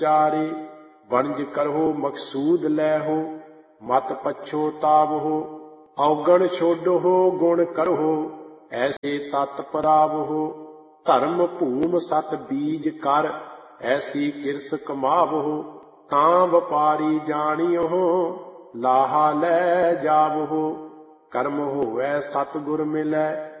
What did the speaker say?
ਚਾਰੇ। ਵਣਜ ਕਰਹੁ ਮਕਸੂਦ ਲੈਹੁ, ਮਤ ਪਛੋਤਾਵਹੁ। ਔਗਣ ਛੋਡਹੁ ਗੁਣ ਕਰਹੁ, ਐਸੇ ਤਤ ਪਰਾਵਹੁ। ਧਰਮ ਭੂਮ ਸਤ ਬੀਜ ਕਰ, ਐਸੀ ਕਿਰਸ ਕਮਾਵਹੁ। ਤਾਂ ਵਪਾਰੀ ਜਾਣਿਓ, ਲਾਹਾ ਲੈ ਜਾਵਹੁ। ਕਰਮ ਹੋਵੈ ਸਤਿਗੁਰ ਮਿਲੈ,